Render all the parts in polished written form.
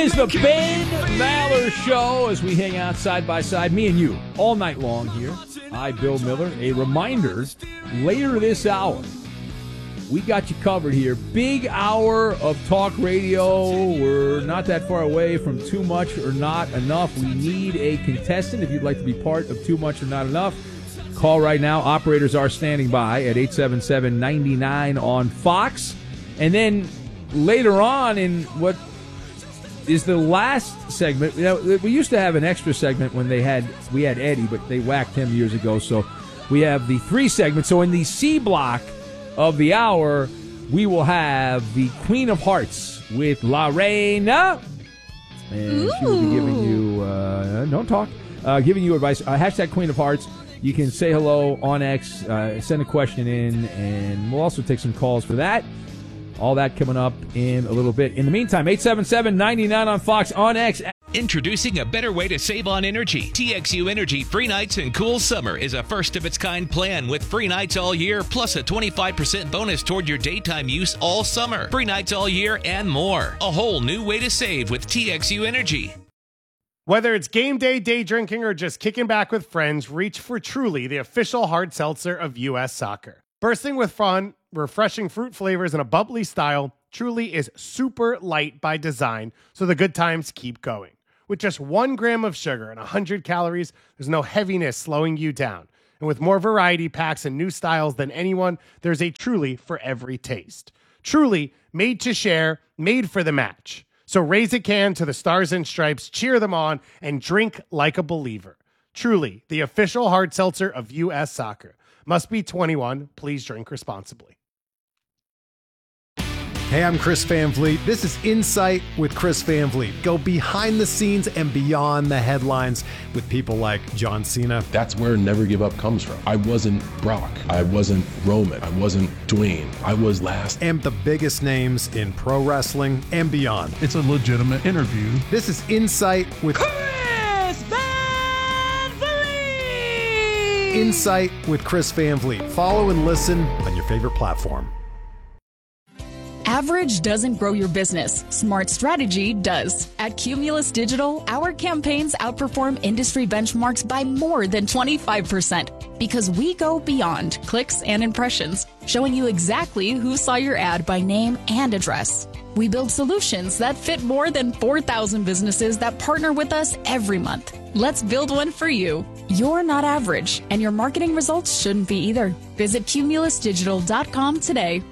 is the Ben Maller Show as we hang out side by side, me and you, all night long here. I, Bill Miller. A reminder, later this hour, we got you covered here. Big hour of talk radio. We're not that far away from Too Much or Not Enough. We need a contestant. If you'd like to be part of Too Much or Not Enough, call right now. Operators are standing by at 877-99 on Fox. And then later on in what is the last segment, you know, we used to have an extra segment when we had Eddie, but they whacked him years ago. So we have the 3 segments. So in the C block of the hour, we will have the Queen of Hearts with La Reina. And she will be giving you, don't talk, giving you advice. Hashtag Queen of Hearts. You can say hello on X, send a question in, and we'll also take some calls for that. All that coming up in a little bit. In the meantime, 877-99 on Fox, on X. Introducing a better way to save on energy. TXU Energy Free Nights and Cool Summer is a first-of-its-kind plan with free nights all year, plus a 25% bonus toward your daytime use all summer. Free nights all year and more. A whole new way to save with TXU Energy. Whether it's game day, day drinking, or just kicking back with friends, reach for Truly, the official hard seltzer of U.S. Soccer. Bursting with fun, refreshing fruit flavors, and a bubbly style, Truly is super light by design, so the good times keep going. With just 1 gram of sugar and 100 calories, there's no heaviness slowing you down. And with more variety packs and new styles than anyone, there's a Truly for every taste. Truly, made to share, made for the match. So raise a can to the Stars and Stripes, cheer them on, and drink like a believer. Truly, the official hard seltzer of U.S. Soccer. Must be 21. Please drink responsibly. Hey, I'm Chris Van Vliet. This is Insight with Chris Van Vliet. Go behind the scenes and beyond the headlines with people like John Cena. That's where Never Give Up comes from. I wasn't Brock. I wasn't Roman. I wasn't Dwayne. I was last. And the biggest names in pro wrestling and beyond. It's a legitimate interview. This is Insight with Chris Van Vliet. Insight with Chris Van Vliet. Follow and listen on your favorite platform. Average doesn't grow your business. Smart strategy does. At Cumulus Digital, our campaigns outperform industry benchmarks by more than 25% because we go beyond clicks and impressions, showing you exactly who saw your ad by name and address. We build solutions that fit more than 4,000 businesses that partner with us every month. Let's build one for you. You're not average, and your marketing results shouldn't be either. Visit cumulusdigital.com today.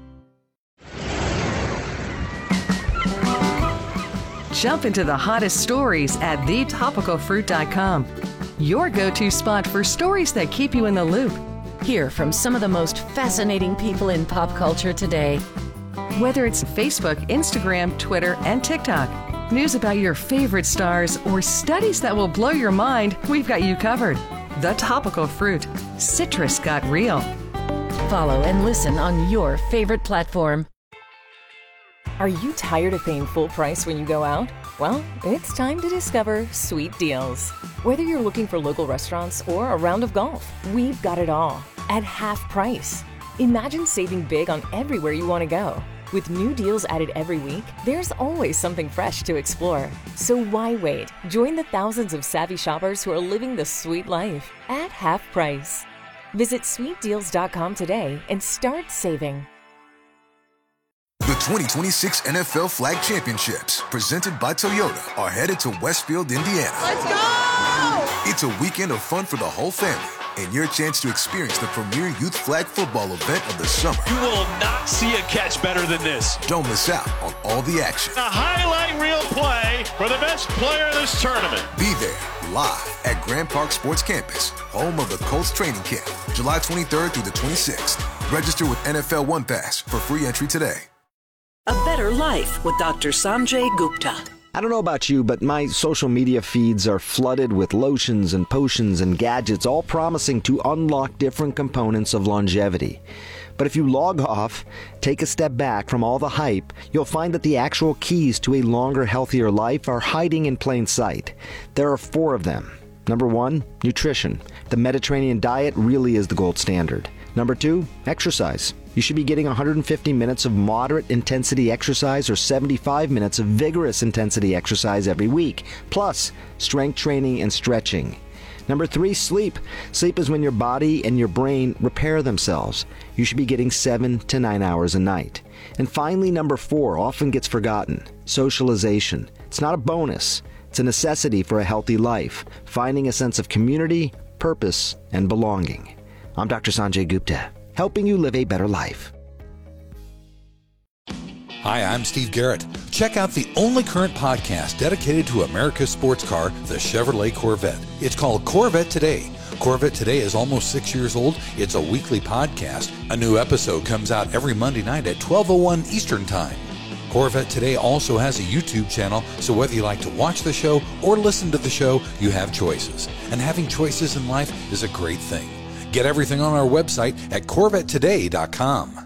Jump into the hottest stories at thetopicalfruit.com. Your go-to spot for stories that keep you in the loop. Hear from some of the most fascinating people in pop culture today. Whether it's Facebook, Instagram, Twitter, and TikTok, news about your favorite stars, or studies that will blow your mind, we've got you covered. The Topical Fruit. Citrus got real. Follow and listen on your favorite platform. Are you tired of paying full price when you go out? Well, it's time to discover Sweet Deals. Whether you're looking for local restaurants or a round of golf, we've got it all at half price. Imagine saving big on everywhere you want to go. With new deals added every week, there's always something fresh to explore. So why wait? Join the thousands of savvy shoppers who are living the sweet life at half price. Visit sweetdeals.com today and start saving. The 2026 NFL Flag Championships, presented by Toyota, are headed to Westfield, Indiana. Let's go! It's a weekend of fun for the whole family and your chance to experience the premier youth flag football event of the summer. You will not see a catch better than this. Don't miss out on all the action. A highlight reel play for the best player of this tournament. Be there live at Grand Park Sports Campus, home of the Colts training camp, July 23rd through the 26th. Register with NFL One Pass for free entry today. A Better Life with Dr. Sanjay Gupta. I don't know about you, but my social media feeds are flooded with lotions and potions and gadgets, all promising to unlock different components of longevity. But if you log off, take a step back from all the hype, you'll find that the actual keys to a longer, healthier life are hiding in plain sight. There are 4 of them. Number 1, nutrition. The Mediterranean diet really is the gold standard. Number 2, exercise. You should be getting 150 minutes of moderate intensity exercise or 75 minutes of vigorous intensity exercise every week, plus strength training and stretching. Number 3, sleep. Sleep is when your body and your brain repair themselves. You should be getting 7 to 9 hours a night. And finally, number 4 often gets forgotten: socialization. It's not a bonus. It's a necessity for a healthy life, finding a sense of community, purpose, and belonging. I'm Dr. Sanjay Gupta, helping you live a better life. Hi, I'm Steve Garrett. Check out the only current podcast dedicated to America's sports car, the Chevrolet Corvette. It's called Corvette Today. Corvette Today is almost 6 years old. It's a weekly podcast. A new episode comes out every Monday night at 12:01 Eastern Time. Corvette Today also has a YouTube channel, so whether you like to watch the show or listen to the show, you have choices. And having choices in life is a great thing. Get everything on our website at CorvetteToday.com.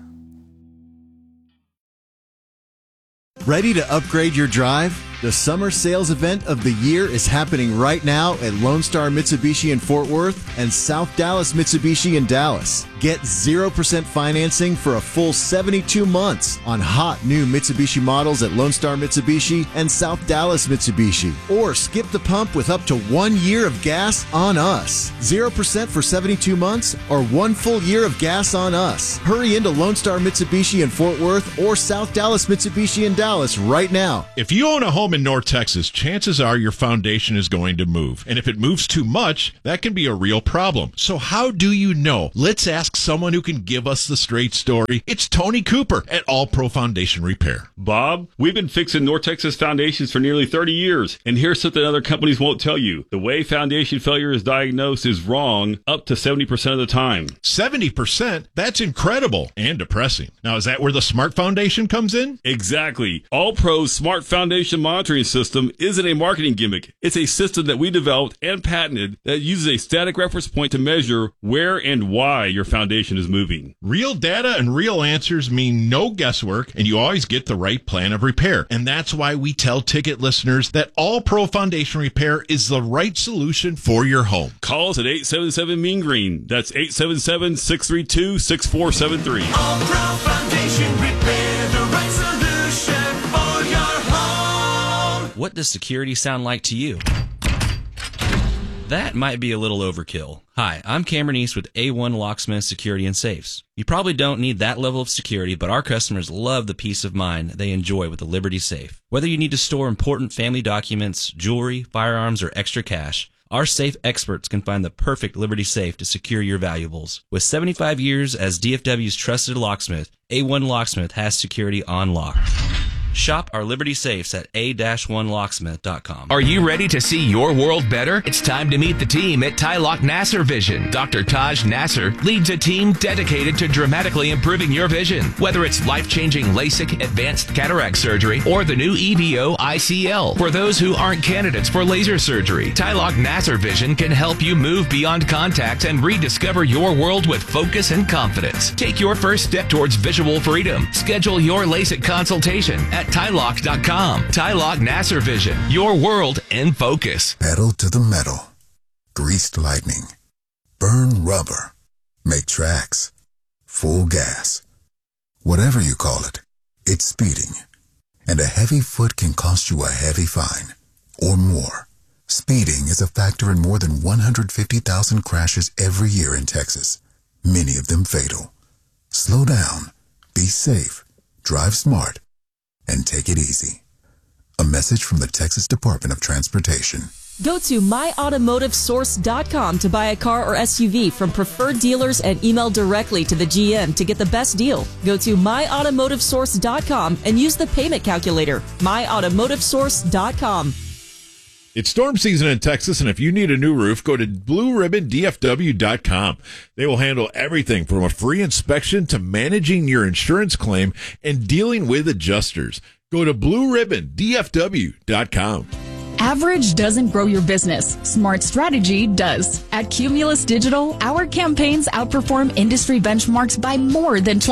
Ready to upgrade your drive? The summer sales event of the year is happening right now at Lone Star Mitsubishi in Fort Worth and South Dallas Mitsubishi in Dallas. Get 0% financing for a full 72 months on hot new Mitsubishi models at Lone Star Mitsubishi and South Dallas Mitsubishi. Or skip the pump with up to 1 year of gas on us. 0% for 72 months or 1 full year of gas on us. Hurry into Lone Star Mitsubishi in Fort Worth or South Dallas Mitsubishi in Dallas right now. If you own a home in North Texas, chances are your foundation is going to move. And if it moves too much, that can be a real problem. So how do you know? Let's ask someone who can give us the straight story. It's Tony Cooper at All Pro Foundation Repair. Bob, we've been fixing North Texas foundations for nearly 30 years. And here's something other companies won't tell you. The way foundation failure is diagnosed is wrong up to 70% of the time. 70%? That's incredible and depressing. Now, is that where the Smart Foundation comes in? Exactly. All Pro's Smart Foundation monitoring system isn't a marketing gimmick. It's a system that we developed and patented that uses a static reference point to measure where and why your foundation is moving. Real data and real answers mean no guesswork, and you always get the right plan of repair. And that's why we tell ticket listeners that All Pro Foundation Repair is the right solution for your home. Call us at 877-MEAN-GREEN. That's 877-632-6473. All Pro Foundation Repair, the right solution for your home. What does security sound like to you? That might be a little overkill. Hi, I'm Cameron East with A1 Locksmith Security and Safes. You probably don't need that level of security, but our customers love the peace of mind they enjoy with the Liberty Safe. Whether you need to store important family documents, jewelry, firearms, or extra cash, our safe experts can find the perfect Liberty Safe to secure your valuables. With 75 years as DFW's trusted locksmith, A1 Locksmith has security on lock. Shop our Liberty Safes at a-1locksmith.com. Are you ready to see your world better? It's time to meet the team at Tylock Nasser Vision. Dr. Taj Nasser leads a team dedicated to dramatically improving your vision. Whether it's life-changing LASIK advanced cataract surgery or the new EVO ICL. For those who aren't candidates for laser surgery, Tylock Nasser Vision can help you move beyond contacts and rediscover your world with focus and confidence. Take your first step towards visual freedom. Schedule your LASIK consultation at Tylock.com. Tylock Nasser Vision, your world in focus. Pedal to the metal. Greased lightning. Burn rubber. Make tracks. Full gas. Whatever you call it, it's speeding. And a heavy foot can cost you a heavy fine. Or more. Speeding is a factor in more than 150,000 crashes every year in Texas. Many of them fatal. Slow down. Be safe. Drive smart. And take it easy. A message from the Texas Department of Transportation. Go to myautomotivesource.com to buy a car or SUV from preferred dealers and email directly to the GM to get the best deal. Go to myautomotivesource.com and use the payment calculator. myautomotivesource.com. It's storm season in Texas, and if you need a new roof, go to BlueRibbonDFW.com. They will handle everything from a free inspection to managing your insurance claim and dealing with adjusters. Go to BlueRibbonDFW.com. Average doesn't grow your business. Smart strategy does. At Cumulus Digital, our campaigns outperform industry benchmarks by more than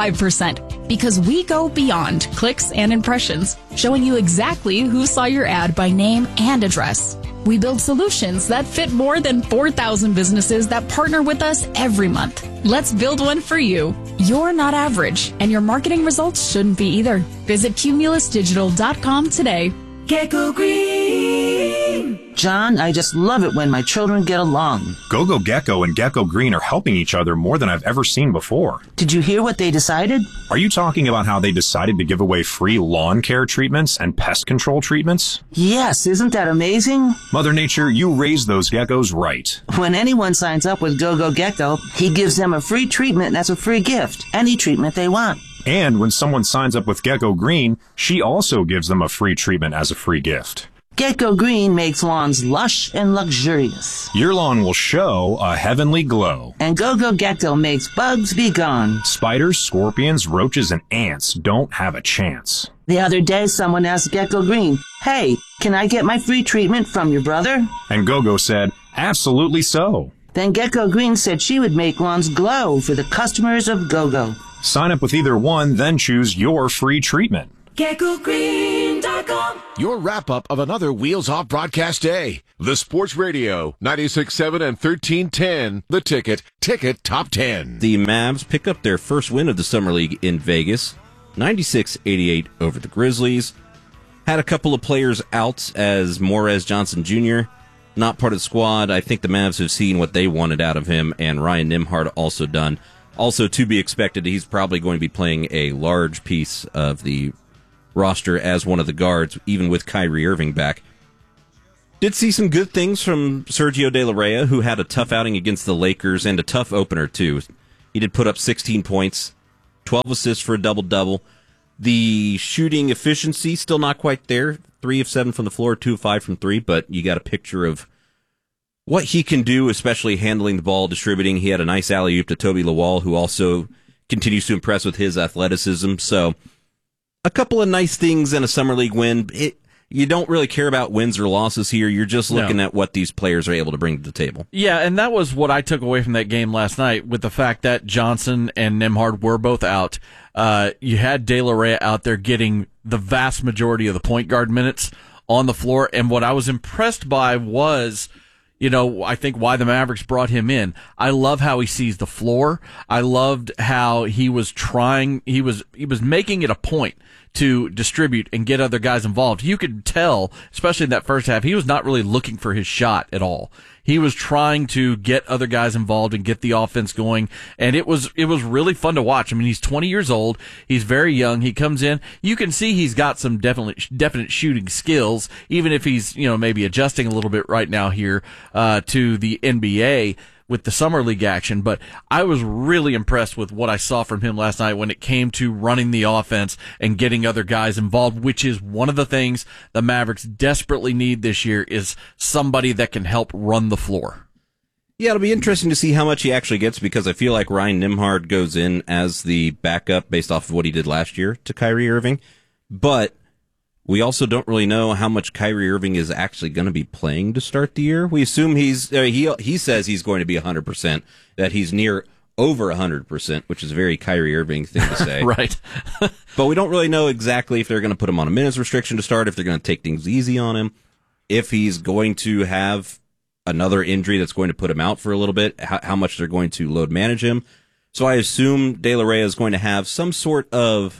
25% because we go beyond clicks and impressions, showing you exactly who saw your ad by name and address. We build solutions that fit more than 4,000 businesses that partner with us every month. Let's build one for you. You're not average, and your marketing results shouldn't be either. Visit cumulusdigital.com today. Gecko Green. John, I just love it when my children get along. Go-Go Gecko and Gecko Green are helping each other more than I've ever seen before. Did you hear what they decided? Are you talking about how they decided to give away free lawn care treatments and pest control treatments? Yes, isn't that amazing? Mother Nature, you raised those geckos right. When anyone signs up with Go-Go Gecko, he gives them a free treatment that's a free gift. Any treatment they want. And when someone signs up with Gecko Green, she also gives them a free treatment as a free gift. Gecko Green makes lawns lush and luxurious. Your lawn will show a heavenly glow. And Go-Go Gecko makes bugs be gone. Spiders, scorpions, roaches, and ants don't have a chance. The other day, someone asked Gecko Green, "Hey, can I get my free treatment from your brother?" And Go-Go said, "Absolutely so." Then Gecko Green said she would make lawns glow for the customers of Go-Go. Sign up with either one, then choose your free treatment. GeckoGreen.com. Your wrap-up of another Wheels Off broadcast day. The Sports Radio, 96.7 and 1310. The Ticket Top 10. The Mavs pick up their first win of the Summer League in Vegas, 96-88 over the Grizzlies. Had a couple of players out as Morez Johnson Jr., not part of the squad. I think the Mavs have seen what they wanted out of him, and Ryan Nembhard also done. Also, to be expected, he's probably going to be playing a large piece of the roster as one of the guards, even with Kyrie Irving back. Did see some good things from Sergio De La Rey, who had a tough outing against the Lakers and a tough opener, too. He did put up 16 points, 12 assists for a double-double. The shooting efficiency, still not quite there. 3 of 7 from the floor, 2 of 5 from 3, but you got a picture of what he can do, especially handling the ball, distributing. He had a nice alley-oop to Toby Lawal, who also continues to impress with his athleticism. So, a couple of nice things in a Summer League win. You don't really care about wins or losses here. You're just looking at what these players are able to bring to the table. Yeah, and that was what I took away from that game last night, with the fact that Johnson and Nembhard were both out. You had De La Rey out there getting the vast majority of the point guard minutes on the floor, and what I was impressed by was, I think why the Mavericks brought him in. I love how he sees the floor. I loved how he was trying. He was making it a point to distribute and get other guys involved. You could tell, especially in that first half, he was not really looking for his shot at all. He was trying to get other guys involved and get the offense going, and it was really fun to watch. I mean, he's 20 years old. He's very young. He comes in. You can see he's got some definite shooting skills, even if he's, maybe adjusting a little bit right now here to the NBA with the Summer League action. But I was really impressed with what I saw from him last night when it came to running the offense and getting other guys involved, which is one of the things the Mavericks desperately need this year, is somebody that can help run the floor. Yeah, it'll be interesting to see how much he actually gets, because I feel like Ryan Nembhard goes in as the backup based off of what he did last year to Kyrie Irving. But we also don't really know how much Kyrie Irving is actually going to be playing to start the year. We assume he says he's going to be 100%, that he's near over 100%, which is a very Kyrie Irving thing to say. Right. But we don't really know exactly if they're going to put him on a minutes restriction to start, if they're going to take things easy on him, if he's going to have another injury that's going to put him out for a little bit, how much they're going to load manage him. So I assume De La Rey is going to have some sort of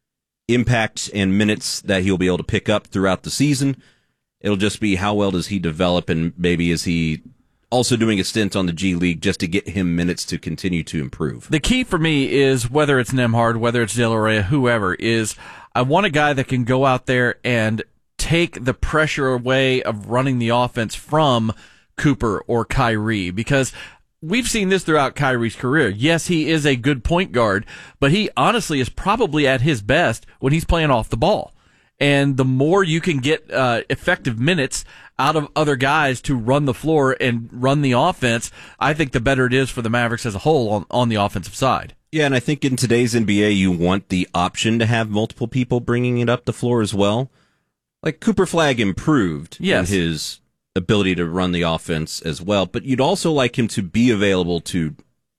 impact and minutes that he'll be able to pick up throughout the season. It'll just be how well does he develop, and maybe is he also doing a stint on the G League just to get him minutes to continue to improve. The key for me is, whether it's Nembhard, whether it's De La Rey, whoever, is I want a guy that can go out there and take the pressure away of running the offense from Cooper or Kyrie, because we've seen this throughout Kyrie's career. Yes, he is a good point guard, but he honestly is probably at his best when he's playing off the ball. And the more you can get effective minutes out of other guys to run the floor and run the offense, I think the better it is for the Mavericks as a whole on the offensive side. Yeah, and I think in today's NBA, you want the option to have multiple people bringing it up the floor as well. Like, Cooper Flagg improved in his ability to run the offense as well, but you'd also like him to be available to.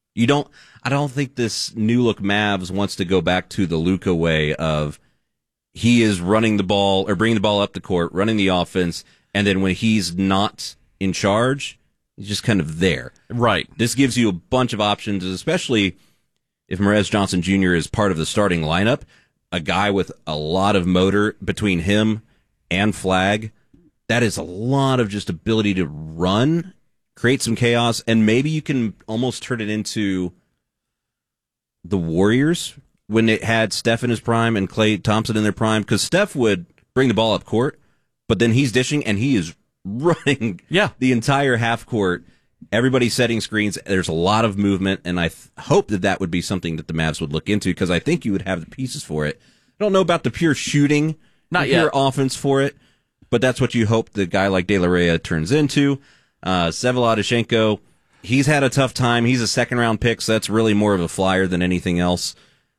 I don't think this new look Mavs wants to go back to the Luka way of he is running the ball or bringing the ball up the court, running the offense, And then when he's not in charge, he's just kind of there. Right. This gives you a bunch of options, especially if Merez Johnson Jr. is part of the starting lineup. A guy with a lot of motor between him and Flagg. That is a lot of just ability to run, create some chaos, and maybe you can almost turn it into the Warriors when it had Steph in his prime and Klay Thompson in their prime, because Steph would bring the ball up court, but then he's dishing and he is running the entire half court. Everybody's setting screens. There's a lot of movement, and I hope that would be something that the Mavs would look into, because I think you would have the pieces for it. I don't know about the pure shooting, not pure yet, offense for it, but that's what you hope the guy like De La Rhea turns into. Vladishenko, he's had a tough time. He's a second-round pick, so that's really more of a flyer than anything else.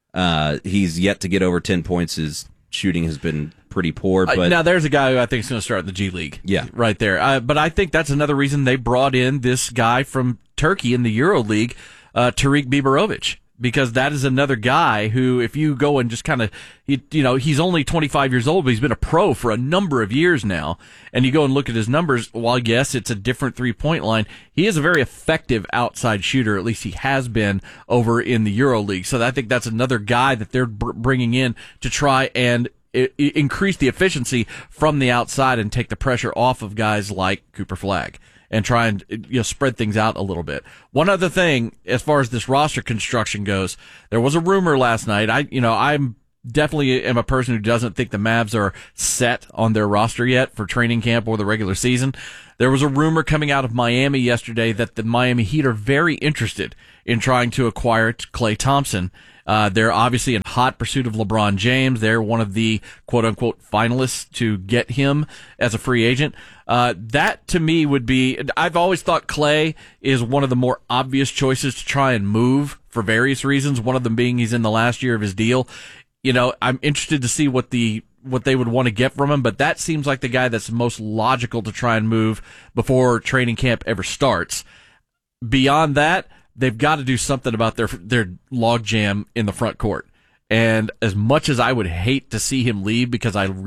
He's yet to get over 10 points. His shooting has been pretty poor. But now there's a guy who I think is going to start in the G League. Yeah. Right there. But I think that's another reason they brought in this guy from Turkey in the Euro League, Tariq Biberovic, because that is another guy who, if you go and just kind of, he's only 25 years old, but he's been a pro for a number of years now. And you go and look at his numbers, while yes, it's a different 3-point line, he is a very effective outside shooter. At least he has been over in the Euro League. So I think that's another guy that they're bringing in to try and increase the efficiency from the outside and take the pressure off of guys like Cooper Flagg and try and spread things out a little bit. One other thing, as far as this roster construction goes, there was a rumor last night. I'm definitely am a person who doesn't think the Mavs are set on their roster yet for training camp or the regular season. There was a rumor coming out of Miami yesterday that the Miami Heat are very interested in trying to acquire Klay Thompson. They're obviously in hot pursuit of LeBron James. They're one of the quote-unquote finalists to get him as a free agent. That, to me, would be... I've always thought Klay is one of the more obvious choices to try and move for various reasons, one of them being he's in the last year of his deal. I'm interested to see what they would want to get from him, but that seems like the guy that's most logical to try and move before training camp ever starts. Beyond that, they've got to do something about their logjam in the front court. And as much as I would hate to see him leave, because I